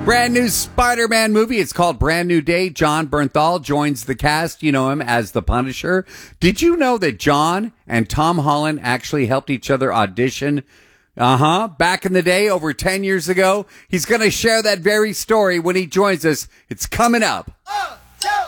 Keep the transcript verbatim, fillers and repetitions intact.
Brand new Spider-Man movie. It's called Brand New Day. John Bernthal joins the cast. You know him as the Punisher. Did you know that John and Tom Holland actually helped each other audition? Uh-huh. Back in the day, over ten years ago. He's going to share that very story when he joins us. It's coming up. Uh.